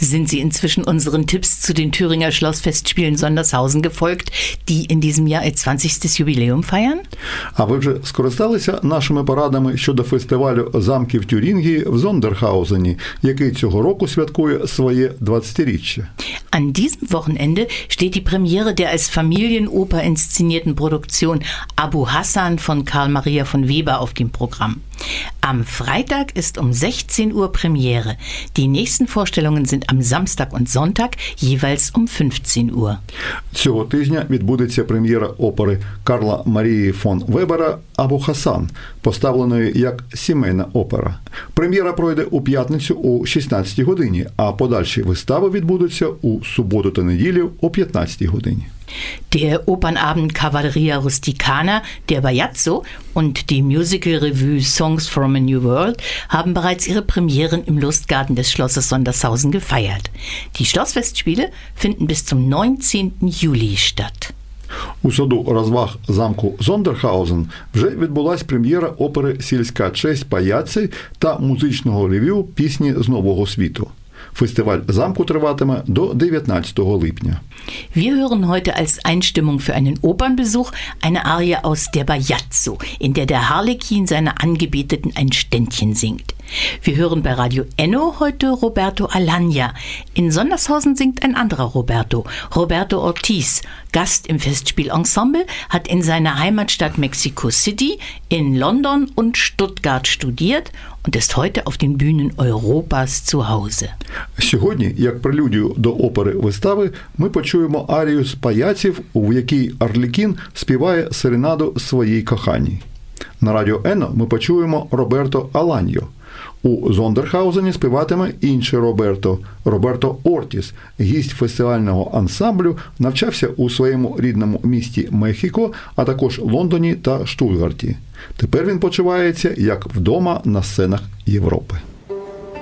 Sind Sie inzwischen unseren Tipps zu den Thüringer Schlossfestspielen Sondershausen gefolgt, die in diesem Jahr ihr 20. Ювілеум feiern? А ви вже скористалися нашими порадами щодо фестивалю замків Тюрінгії в Зондерхаузені, який цього року святкує своє 20-річчя? An diesem Wochenende steht die Premiere der als Familienoper inszenierten Produktion Abu Hassan von Karl Maria von Weber auf dem Programm. Am Freitag ist um 16 Uhr Premiere. Die nächsten Vorstellungen sind am Samstag und Sonntag jeweils um 15 Uhr. Цього тижня відбудеться прем'єра опери Карла Марії фон Вебера «Абу Хасан», поставленої як сімейна опера. Прем'єра пройде у п'ятницю о 16 годині, а подальші вистави відбудуться у суботу та неділю о 15 годині. Der Opernabend Cavalleria Rusticana, der Bajazzo und die Musical-Revue Songs from a New World haben bereits ihre Premieren im Lustgarten des Schlosses Sondershausen gefeiert. Die Schlossfestspiele finden bis zum 19. Juli statt. У саду розваг замку Зондерхаузен вже відбулась прем'єра опери «Сільська честь паяцци» та музичного ревю «Пісні з Нового світу». Фестиваль замку триватиме до 19 липня. Wir hören heute als Einstimmung für einen Opernbesuch eine Arie aus der Bajazzo, in der der Harlekin seiner Angebeteten ein Ständchen singt. Wir hören bei Radio Enno heute Roberto Alagna. In Sondershausen singt ein anderer Roberto, Roberto Ortiz. Gast im Festspielensemble, hat in seiner Heimatstadt Mexico City, in London und Stuttgart studiert und ist heute auf den Bühnen Europas zu Hause. Сьогодні, як прелюдію до опери-вистави, ми почуємо арію з паяців, у якій Арлікін співає серенаду своїй коханій. На радіо Ено ми почуємо Роберто Аланьо. У Зондерхаузені співатиме інший Роберто Ортіс, гість фестивального ансамблю, навчався у своєму рідному місті Мехіко, а також Лондоні та Штутгарті. Тепер він почувається як вдома на сценах Європи.